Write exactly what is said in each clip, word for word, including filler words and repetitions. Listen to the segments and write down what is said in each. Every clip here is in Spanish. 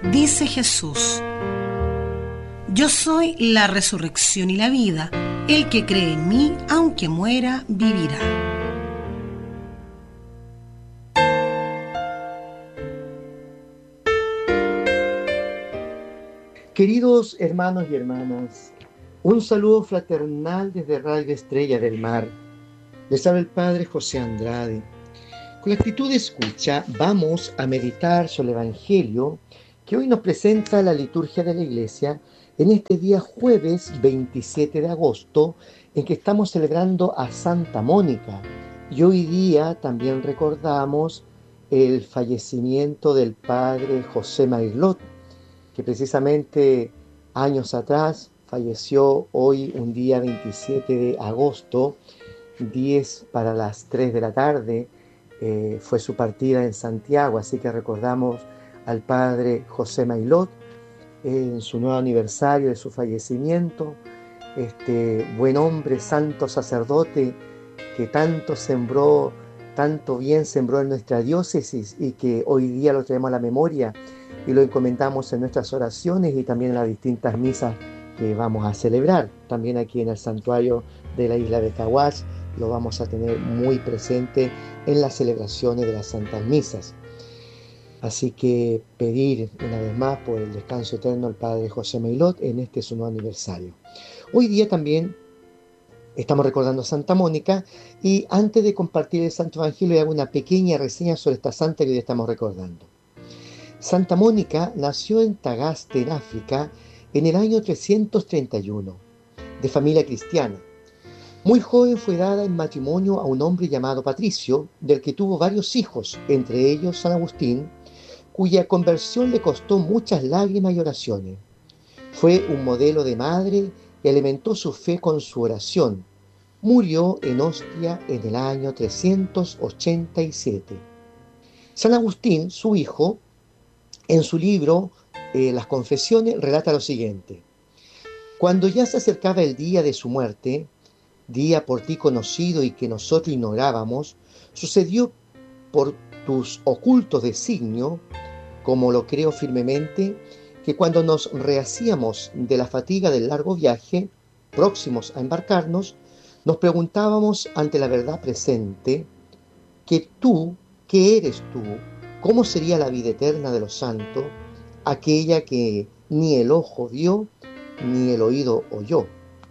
Dice Jesús: yo soy la resurrección y la vida. El que cree en mí, aunque muera, vivirá. Queridos hermanos y hermanas, un saludo fraternal desde Radio Estrella del Mar. Les habla el Padre José Andrade. Con la actitud de escucha vamos a meditar sobre el Evangelio que hoy nos presenta la liturgia de la Iglesia en este día jueves veintisiete de agosto, en que estamos celebrando a Santa Mónica. Y hoy día también recordamos el fallecimiento del Padre José Maillot, que precisamente años atrás falleció hoy, un día veintisiete de agosto, diez para las tres de la tarde, eh, fue su partida en Santiago, así que recordamos al Padre José Maillot eh, en su nuevo aniversario de su fallecimiento, este buen hombre, santo sacerdote, que tanto sembró, tanto bien sembró en nuestra diócesis y que hoy día lo traemos a la memoria y lo encomendamos en nuestras oraciones y también en las distintas misas que vamos a celebrar. También aquí en el santuario de la isla de Caguas lo vamos a tener muy presente en las celebraciones de las santas misas. Así que pedir una vez más por el descanso eterno al Padre José Maillot en este su nuevo aniversario. Hoy día también estamos recordando a Santa Mónica, y antes de compartir el Santo Evangelio hago una pequeña reseña sobre esta santa que hoy estamos recordando. Santa Mónica nació en Tagaste, en África, en el año trescientos treinta y uno, de familia cristiana. Muy joven fue dada en matrimonio a un hombre llamado Patricio, del que tuvo varios hijos, entre ellos San Agustín, cuya conversión le costó muchas lágrimas y oraciones. Fue un modelo de madre y alimentó su fe con su oración. Murió en Ostia en el año trescientos ochenta y siete. San Agustín, su hijo, en su libro eh, Las Confesiones, relata lo siguiente: cuando ya se acercaba el día de su muerte, día por ti conocido y que nosotros ignorábamos, sucedió por tus ocultos designios, como lo creo firmemente, que cuando nos rehacíamos de la fatiga del largo viaje, próximos a embarcarnos, nos preguntábamos ante la verdad presente, que tú, ¿qué eres tú? ¿Cómo sería la vida eterna de los santos, aquella que ni el ojo vio, ni el oído oyó?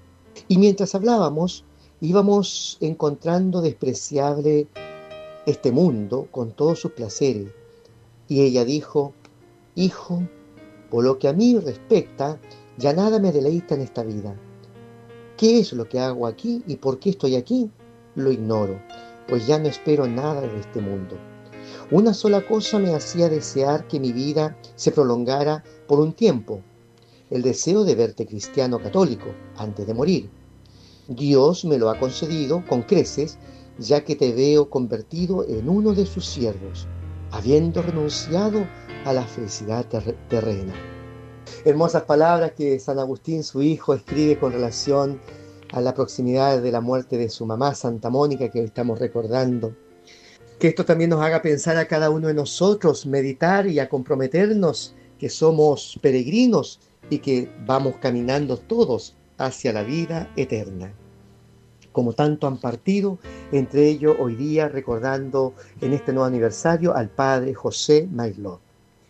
Y mientras hablábamos, íbamos encontrando despreciable este mundo con todos sus placeres. Y ella dijo: hijo, por lo que a mí respecta, ya nada me deleita en esta vida. ¿Qué es lo que hago aquí y por qué estoy aquí? Lo ignoro, pues ya no espero nada de este mundo. Una sola cosa me hacía desear que mi vida se prolongara por un tiempo: el deseo de verte cristiano católico antes de morir. Dios me lo ha concedido con creces, ya que te veo convertido en uno de sus siervos, habiendo renunciado a la felicidad ter- terrena. Hermosas palabras que San Agustín, su hijo, escribe con relación a la proximidad de la muerte de su mamá, Santa Mónica, que hoy estamos recordando. Que esto también nos haga pensar a cada uno de nosotros, meditar y a comprometernos que somos peregrinos y que vamos caminando todos hacia la vida eterna. Como tanto han partido, entre ellos hoy día recordando en este nuevo aniversario al Padre José Maillot.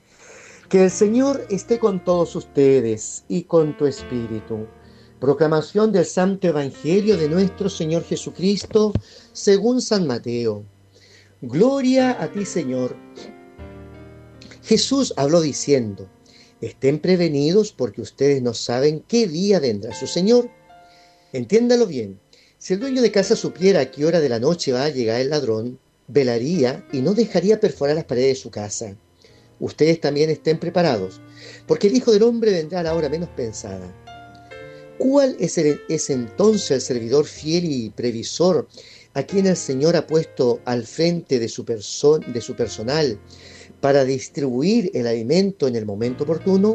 Que el Señor esté con todos ustedes y con tu espíritu. Proclamación del Santo Evangelio de nuestro Señor Jesucristo según San Mateo. Gloria a ti, Señor. Jesús habló diciendo: estén prevenidos porque ustedes no saben qué día vendrá su Señor. Entiéndalo bien. Si el dueño de casa supiera a qué hora de la noche va a llegar el ladrón, velaría y no dejaría perforar las paredes de su casa. Ustedes también estén preparados, porque el Hijo del Hombre vendrá a la hora menos pensada. ¿Cuál es, el, es entonces el servidor fiel y previsor a quien el Señor ha puesto al frente de su, perso- de su personal para distribuir el alimento en el momento oportuno?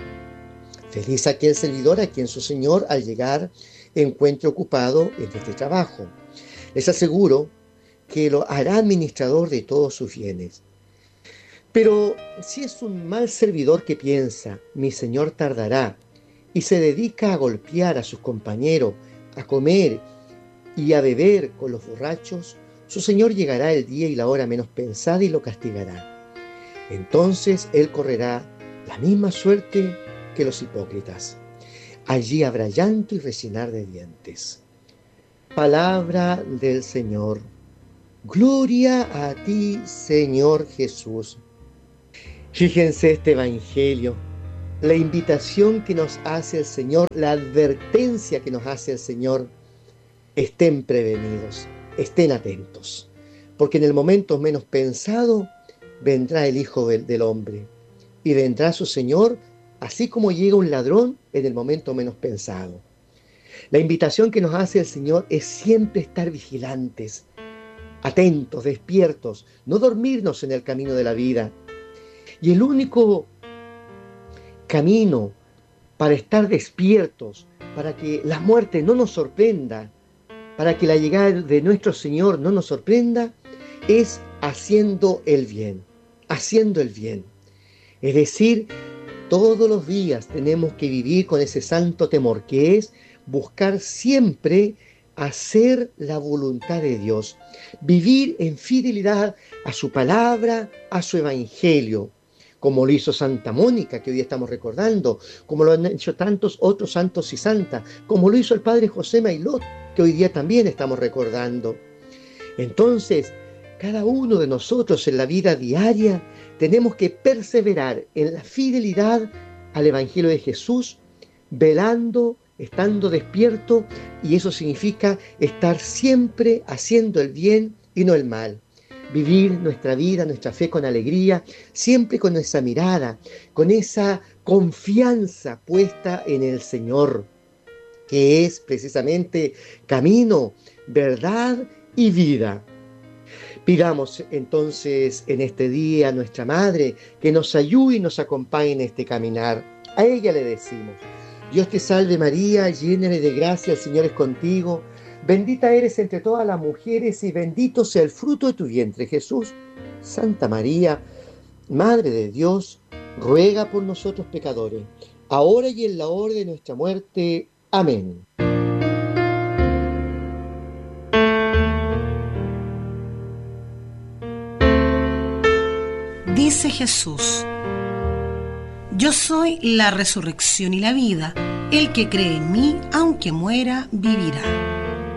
Feliz aquel servidor a quien su Señor, al llegar, encuentre ocupado en este trabajo. Les aseguro que lo hará administrador de todos sus bienes. Pero si es un mal servidor que piensa, mi señor tardará, y se dedica a golpear a sus compañeros, a comer y a beber con los borrachos, su señor llegará el día y la hora menos pensada y lo castigará. Entonces él correrá la misma suerte que los hipócritas. Allí habrá llanto y rechinar de dientes. Palabra del Señor. Gloria a ti, Señor Jesús. Fíjense este evangelio, la invitación que nos hace el Señor, la advertencia que nos hace el Señor. Estén prevenidos, estén atentos, porque en el momento menos pensado vendrá el Hijo del Hombre y vendrá su Señor, así como llega un ladrón en el momento menos pensado. La invitación que nos hace el Señor es siempre estar vigilantes, atentos, despiertos, no dormirnos en el camino de la vida. Y el único camino para estar despiertos, para que la muerte no nos sorprenda, para que la llegada de nuestro Señor no nos sorprenda, es haciendo el bien, haciendo el bien. Es decir, todos los días tenemos que vivir con ese santo temor, que es buscar siempre hacer la voluntad de Dios, vivir en fidelidad a su palabra, a su evangelio, como lo hizo Santa Mónica, que hoy estamos recordando, como lo han hecho tantos otros santos y santas, como lo hizo el Padre José Mailot, que hoy día también estamos recordando. Entonces, cada uno de nosotros en la vida diaria tenemos que perseverar en la fidelidad al Evangelio de Jesús, velando, estando despierto, y eso significa estar siempre haciendo el bien y no el mal. Vivir nuestra vida, nuestra fe con alegría, siempre con esa mirada, con esa confianza puesta en el Señor, que es precisamente camino, verdad y vida. Pidamos entonces en este día a nuestra Madre que nos ayude y nos acompañe en este caminar. A ella le decimos: Dios te salve María, llena de gracia, el Señor es contigo. Bendita eres entre todas las mujeres y bendito sea el fruto de tu vientre, Jesús. Santa María, Madre de Dios, ruega por nosotros pecadores, ahora y en la hora de nuestra muerte. Amén. Dice Jesús: yo soy la resurrección y la vida. El que cree en mí, aunque muera, vivirá.